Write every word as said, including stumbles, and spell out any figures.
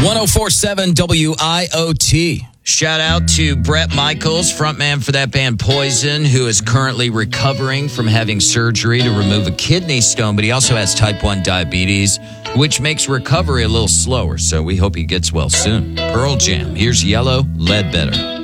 one oh four point seven W I O T. Shout out to Bret Michaels, frontman for that band Poison, who is currently recovering from having surgery to remove a kidney stone, but he also has type one diabetes, which makes recovery a little slower, so we hope he gets well soon. Pearl Jam, here's Yellow Ledbetter.